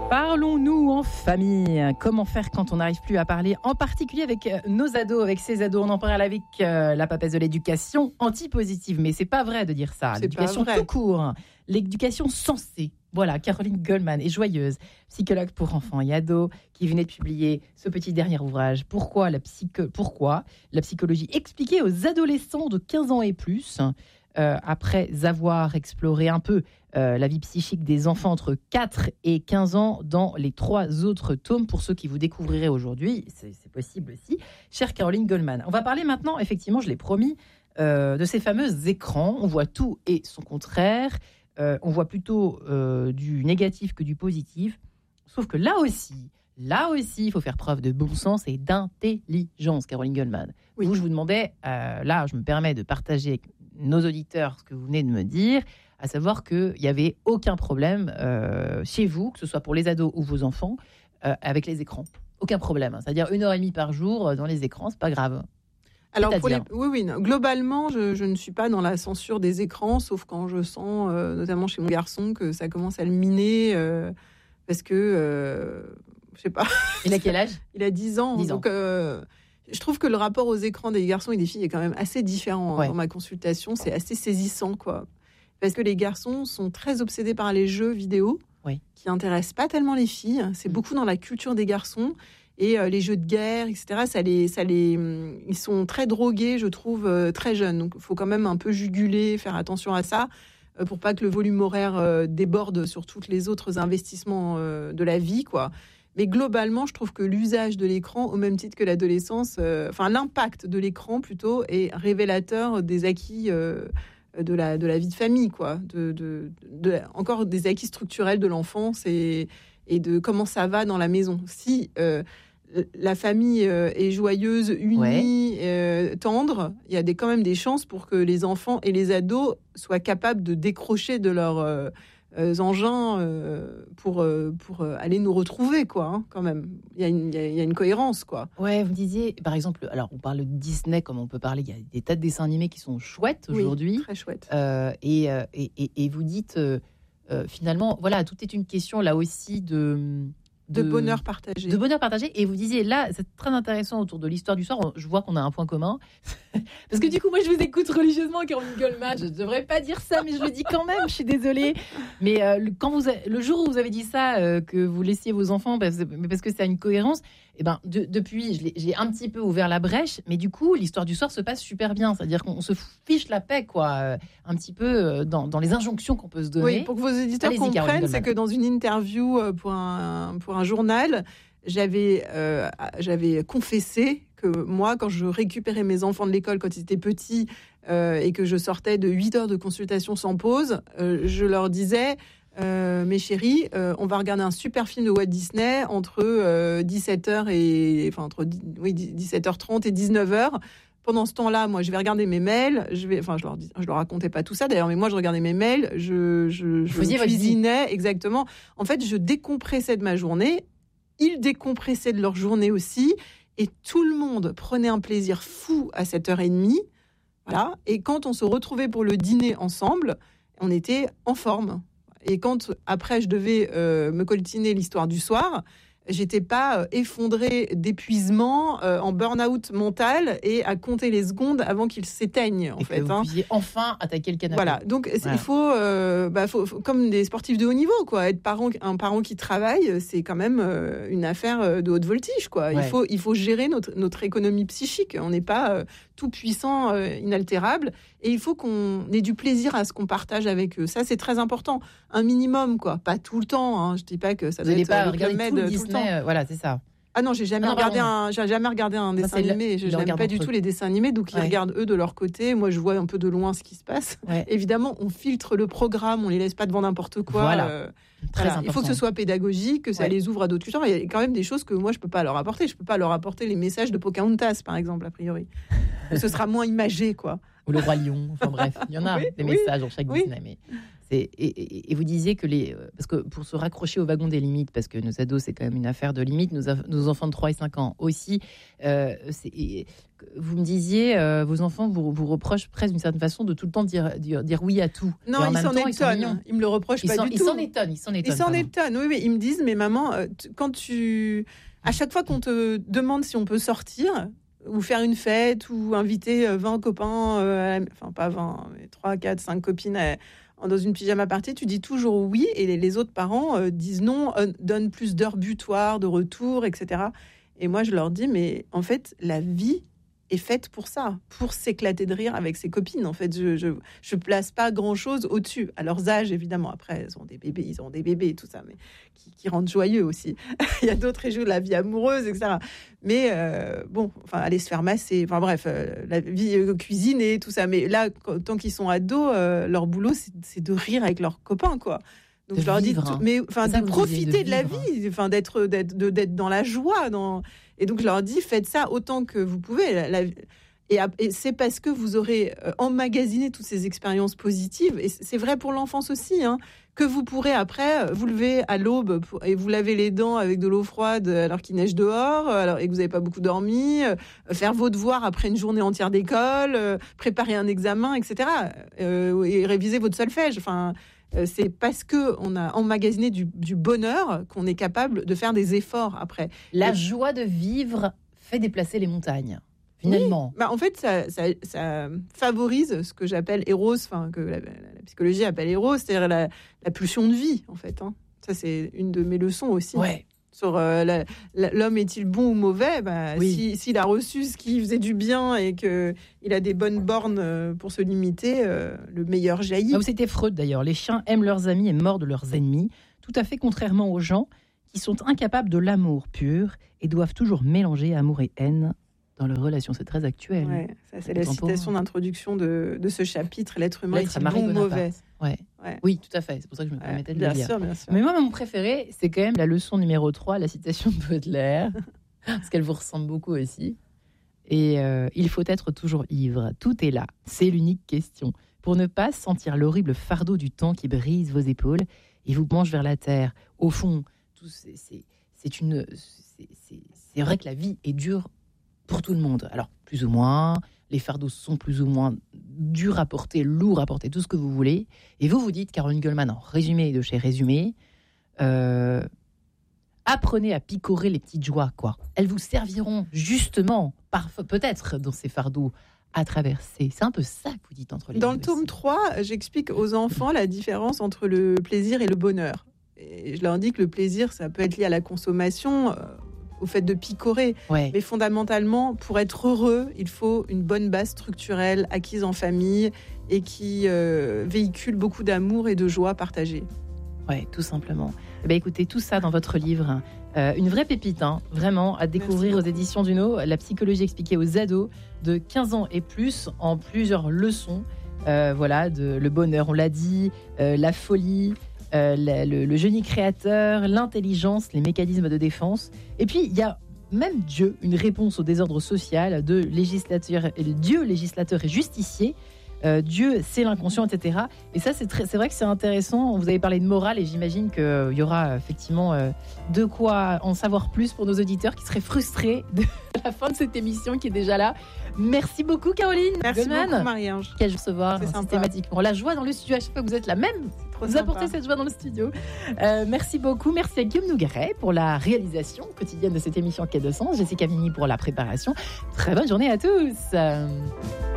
Parlons-nous en famille. Comment faire quand on n'arrive plus à parler, en particulier avec nos ados, avec ces ados. On en parle avec la papesse de l'éducation antipositive. Mais c'est pas vrai de dire ça. L'éducation tout court. L'éducation sensée. Voilà, Caroline Goldman est joyeuse, psychologue pour enfants et ados, qui venait de publier ce petit dernier ouvrage. Pourquoi la psychologie expliquée aux adolescents de 15 ans et plus, après avoir exploré un peu la vie psychique des enfants entre 4 et 15 ans dans les 3 autres tomes. Pour ceux qui vous découvrirez aujourd'hui, c'est possible aussi. Chère Caroline Goldman, on va parler maintenant, effectivement, je l'ai promis, de ces fameux écrans. On voit tout et son contraire. On voit plutôt du négatif que du positif. Sauf que là aussi, il faut faire preuve de bon sens et d'intelligence, Caroline Goldman. Oui. Je vous demandais, là, je me permets de partager avec nos auditeurs ce que vous venez de me dire, à savoir qu'il n'y avait aucun problème chez vous, que ce soit pour les ados ou vos enfants, avec les écrans. Aucun problème. C'est-à-dire 1h30 par jour dans les écrans, c'est pas grave. Alors, globalement, je ne suis pas dans la censure des écrans, sauf quand je sens, notamment chez mon garçon, que ça commence à le miner, parce que, je sais pas. Il a quel âge ? Il a 10 ans. 10 ans. Donc, je trouve que le rapport aux écrans des garçons et des filles est quand même assez différent. Dans ma consultation, c'est assez saisissant, quoi. Parce que les garçons sont très obsédés par les jeux vidéo, qui n'intéressent pas tellement les filles. C'est beaucoup dans la culture des garçons. Et les jeux de guerre, etc., ils sont très drogués, je trouve, très jeunes. Donc, il faut quand même un peu juguler, faire attention à ça, pour pas que le volume horaire déborde sur tous les autres investissements de la vie, quoi. Mais globalement, je trouve que l'usage de l'écran, au même titre que l'adolescence, l'impact de l'écran, plutôt, est révélateur des acquis de la vie de famille, quoi. Encore des acquis structurels de l'enfance et de comment ça va dans la maison. Si la famille est joyeuse, unie, tendre, il y a quand même des chances pour que les enfants et les ados soient capables de décrocher de leurs engins pour aller nous retrouver, quoi, hein, quand même. Il y a une cohérence, quoi. Ouais, vous disiez, par exemple, alors on parle de Disney comme on peut parler, il y a des tas de dessins animés qui sont chouettes aujourd'hui. Oui, très chouettes. Et vous dites... finalement, voilà, tout est une question là aussi de bonheur partagé. De bonheur partagé. Et vous disiez là, c'est très intéressant autour de l'histoire du soir. Je vois qu'on a un point commun. Parce que du coup, moi, je vous écoute religieusement, Caroline Goldman. Je ne devrais pas dire ça, mais je le dis quand même. Je suis désolée. Mais le jour où vous avez dit ça, que vous laissiez vos enfants, parce que c'est une cohérence, et ben, depuis, j'ai un petit peu ouvert la brèche. Mais du coup, l'histoire du soir se passe super bien. C'est-à-dire qu'on se fiche la paix, quoi. Un petit peu dans les injonctions qu'on peut se donner. Oui, pour que vos éditeurs comprennent, c'est que dans une interview pour un journal, j'avais confessé que moi, quand je récupérais mes enfants de l'école quand ils étaient petits et que je sortais de 8 heures de consultation sans pause, je leur disais, mes chéris, on va regarder un super film de Walt Disney entre 17h entre 17h30 et 19h. Pendant ce temps-là, moi, je vais regarder mes mails. Je leur racontais pas tout ça d'ailleurs, mais moi, je regardais mes mails. Je cuisinais, exactement. En fait, je décompressais de ma journée. Ils décompressaient de leur journée aussi. Et tout le monde prenait un plaisir fou à 7h30. Voilà. Et quand on se retrouvait pour le dîner ensemble, on était en forme. Et quand, après, je devais me coltiner l'histoire du soir, j'étais pas effondrée d'épuisement, en burn-out mental et à compter les secondes avant qu'ils s'éteignent, en fait. Vous puissiez enfin attaquer le canapé. Voilà, donc il faut, comme des sportifs de haut niveau, quoi. Être un parent qui travaille, c'est quand même une affaire de haute voltige, quoi. Ouais. Il faut gérer notre économie psychique. On n'est pas tout puissant, inaltérable, et il faut qu'on ait du plaisir à ce qu'on partage avec eux. Ça, c'est très important. Un minimum, quoi. Pas tout le temps. Hein. Je dis pas que ça doit être le Club Med tout le temps. Voilà, c'est ça. Ah non, j'ai jamais regardé un dessin animé. Je n'aime pas du tout les dessins animés, donc ils regardent eux de leur côté. Moi, je vois un peu de loin ce qui se passe. Ouais. Évidemment, on filtre le programme, on les laisse pas devant n'importe quoi. Voilà. Il faut que ce soit pédagogique, que ça les ouvre à d'autres cultures. Il y a quand même des choses que moi, je peux pas leur apporter. Je peux pas leur apporter les messages de Pocahontas, par exemple, a priori. Ce sera moins imagé, quoi. Ou le Roi Lion. Enfin bref, il y en a des messages dans chaque Disney. Mais Et vous disiez que parce que pour se raccrocher au wagon des limites, parce que nos ados, c'est quand même une affaire de limites, nos enfants de 3 et 5 ans aussi, vous me disiez, vos enfants vous reprochent presque d'une certaine façon de tout le temps dire oui à tout. Non, ils s'en étonnent. Ils me le reprochent pas du tout. Ils s'en étonnent. Ils s'en étonnent, oui. Ils me disent, mais maman, à chaque fois qu'on te demande si on peut sortir, ou faire une fête, ou inviter 20 copains, enfin pas 20, mais 3, 4, 5 copines dans une pyjama party, tu dis toujours oui, et les autres parents disent non, donnent plus d'heures butoirs, de retour, etc. Et moi, je leur dis, mais en fait, la vie est faite pour ça, pour s'éclater de rire avec ses copines. En fait, je place pas grand-chose au-dessus. À leurs âges, évidemment. Après, ils ont des bébés et tout ça, mais qui rendent joyeux aussi. Il y a d'autres régions de la vie amoureuse, etc. Mais aller se faire masser. Enfin bref, la vie cuisiner, tout ça. Mais là, tant qu'ils sont ados, leur boulot, c'est de rire avec leurs copains, quoi. Donc je leur dis, de profiter de la vie, d'être dans la joie, et donc je leur dis, faites ça autant que vous pouvez. Et c'est parce que vous aurez emmagasiné toutes ces expériences positives, et c'est vrai pour l'enfance aussi, que vous pourrez après vous lever à l'aube et vous laver les dents avec de l'eau froide alors qu'il neige dehors, et que vous n'avez pas beaucoup dormi, faire vos devoirs après une journée entière d'école, préparer un examen, etc. Et réviser votre solfège. Enfin, c'est parce qu'on a emmagasiné du bonheur qu'on est capable de faire des efforts après. La joie de vivre fait déplacer les montagnes, finalement. Oui. En fait, ça favorise ce que j'appelle Eros, que la psychologie appelle Eros, c'est-à-dire la pulsion de vie, en fait. Ça, c'est une de mes leçons aussi. Ouais. Sur l'homme est-il bon ou mauvais, oui. S'il a reçu ce qui faisait du bien et qu'il a des bonnes bornes pour se limiter, le meilleur jaillit. C'était Freud d'ailleurs. Les chiens aiment leurs amis et mordent leurs ennemis, tout à fait contrairement aux gens qui sont incapables de l'amour pur et doivent toujours mélanger amour et haine dans leurs relations. C'est très actuel. Ouais, ça, c'est la citation d'introduction de ce chapitre, l'être humain est-il bon ou mauvais. Ouais. Oui, tout à fait. C'est pour ça que je me permettais de le dire. Bien sûr. Mais moi, mon préféré, c'est quand même la leçon numéro 3, la citation de Baudelaire, parce qu'elle vous ressemble beaucoup aussi. Et il faut être toujours ivre. Tout est là. C'est l'unique question. Pour ne pas sentir l'horrible fardeau du temps qui brise vos épaules et vous mange vers la terre. Au fond, c'est vrai que la vie est dure pour tout le monde. Alors, plus ou moins, les fardeaux sont plus ou moins durs à porter, lourds à porter, tout ce que vous voulez. Et vous dites, Caroline Goldman, en résumé de chez Résumé, apprenez à picorer les petites joies, quoi. Elles vous serviront justement, peut-être, dans ces fardeaux à traverser. C'est un peu ça que vous dites entre les deux. Dans le tome 3, j'explique aux enfants la différence entre le plaisir et le bonheur. Et je leur dis que le plaisir, ça peut être lié à la consommation, au fait de picorer. Ouais. Mais fondamentalement, pour être heureux, il faut une bonne base structurelle acquise en famille et qui véhicule beaucoup d'amour et de joie partagée. Oui, tout simplement. Écoutez, tout ça dans votre livre, une vraie pépite, vraiment, à découvrir aux éditions Duno, la psychologie expliquée aux ados de 15 ans et plus, en plusieurs leçons. Le bonheur, on l'a dit, la folie, le génie créateur, l'intelligence, les mécanismes de défense. Et puis, il y a même Dieu, une réponse au désordre social de Dieu législateur et justicier. Dieu, c'est l'inconscient, etc. Et ça, c'est vrai que c'est intéressant. Vous avez parlé de morale et j'imagine qu'il y aura effectivement de quoi en savoir plus pour nos auditeurs qui seraient frustrés de la fin de cette émission qui est déjà là. Merci beaucoup, Caroline. Merci Goldman. beaucoup, Marie-Ange. Quelle recevoir systématiquement. La joie dans le studio, à chaque fois que vous êtes là, même vous apportez cette joie dans le studio. Merci beaucoup. Merci à Guillaume Nougaret pour la réalisation quotidienne de cette émission Quai de Sens. Jessica Mimi pour la préparation. Très bonne journée à tous.